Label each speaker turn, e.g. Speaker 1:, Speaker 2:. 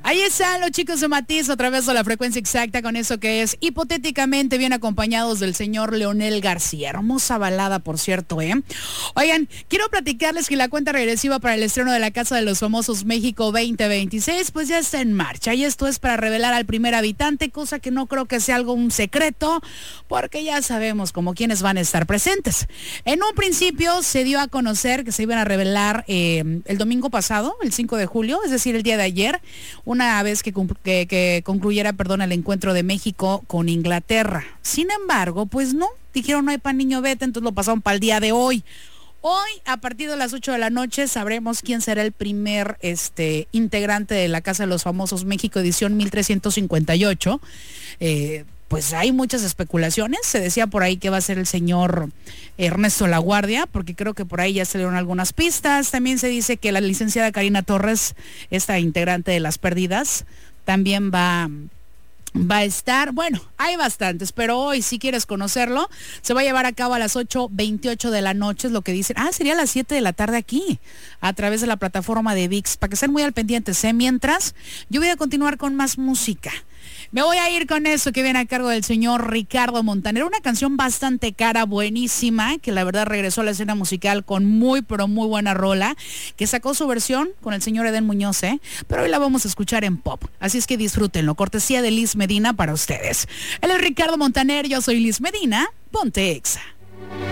Speaker 1: Ahí están los chicos de Matiz a través de la frecuencia exacta con eso que es hipotéticamente bien acompañados del señor Leonel García. Hermosa balada, por cierto, ¿eh? Oigan, quiero platicarles que la cuenta regresiva para el estreno de La Casa de los Famosos México 2026 pues ya está en marcha y esto es para revelar al primer habitante, cosa que no creo que sea algo un secreto porque ya sabemos como quiénes van a estar presentes. En un principio se dio a conocer que se iban a revelar el domingo pasado, el 5 de julio, es decir, el día de ayer, una vez que concluyera, el encuentro de México con Inglaterra. Sin embargo, pues no, dijeron no hay pan niño vete, entonces lo pasaron para el día de hoy. Hoy, a partir de las 8 de la noche, sabremos quién será el primer integrante de La Casa de los Famosos México, edición 1358. Pues hay muchas especulaciones, se decía por ahí que va a ser el señor Ernesto Laguardia, porque creo que por ahí ya salieron algunas pistas. También se dice que la licenciada Karina Torres, esta integrante de Las Perdidas, también va a estar. Bueno, hay bastantes, pero hoy, si quieres conocerlo, se va a llevar a cabo a las 8:28 de la noche, es lo que dicen. Sería a las 7 de la tarde aquí, a través de la plataforma de ViX, para que estén muy al pendiente, Mientras, yo voy a continuar con más música. Me voy a ir con eso que viene a cargo del señor Ricardo Montaner, una canción bastante cara, buenísima, que la verdad regresó a la escena musical con muy, pero muy buena rola, que sacó su versión con el señor Edén Muñoz, pero hoy la vamos a escuchar en pop, así es que disfrútenlo, cortesía de Liz Medina para ustedes. Él es Ricardo Montaner, yo soy Liz Medina, ponte Exa.